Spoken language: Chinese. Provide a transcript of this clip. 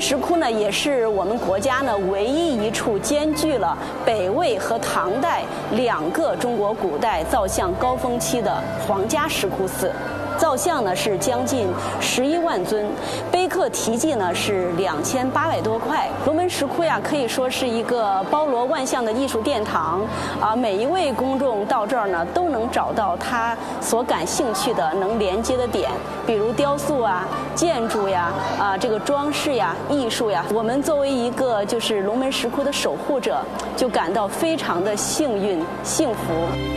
石窟呢，也是我们国家呢唯一一处兼具了北魏和唐代2个中国古代造像高峰期的皇家石窟寺。造像呢是将近11万尊，碑刻题记呢是2800多块。龙门石窟呀，可以说是一个包罗万象的艺术殿堂啊，每一位公众到这儿呢都能找到他所感兴趣的能连接的点，比如雕塑啊、建筑呀、这个装饰呀、艺术呀。我们作为一个就是龙门石窟的守护者，就感到非常的幸运、幸福。